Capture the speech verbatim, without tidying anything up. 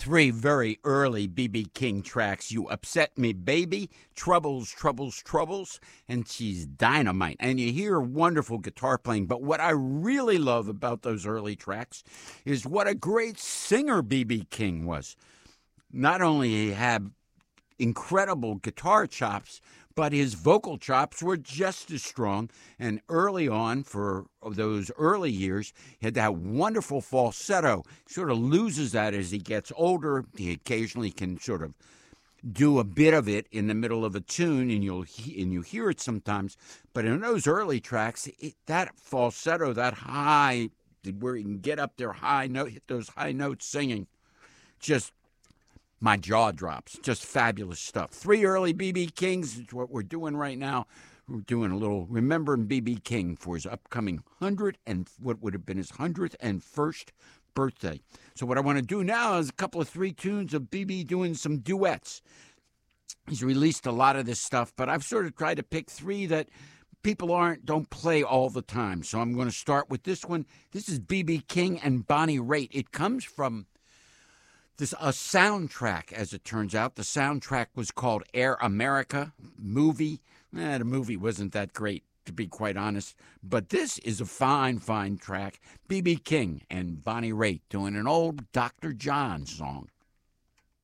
three very early B B. King tracks. You Upset Me Baby, Troubles, Troubles, Troubles, and She's Dynamite. And you hear wonderful guitar playing. But what I really love about those early tracks is what a great singer B B. King was. Not only he had incredible guitar chops, but his vocal chops were just as strong. And early on, for those early years, he had that wonderful falsetto. Sort of loses that as he gets older. He occasionally can sort of do a bit of it in the middle of a tune, and you'll he- and you hear it sometimes. But in those early tracks, it, that falsetto, that high, where you can get up there high note, hit those high notes singing, just my jaw drops. Just fabulous stuff. Three early B B. Kings is what we're doing right now. We're doing a little remembering B B. King for his upcoming hundred and what would have been his hundredth and first birthday. So what I want to do now is a couple of three tunes of B B doing some duets. He's released a lot of this stuff, but I've sort of tried to pick three that people aren't don't play all the time. So I'm going to start with this one. This is B B. King and Bonnie Raitt. It comes from This a soundtrack, as it turns out. The soundtrack was called Air America movie. Eh, the movie wasn't that great, to be quite honest. But this is a fine, fine track. B B. King and Bonnie Raitt doing an old Doctor John song.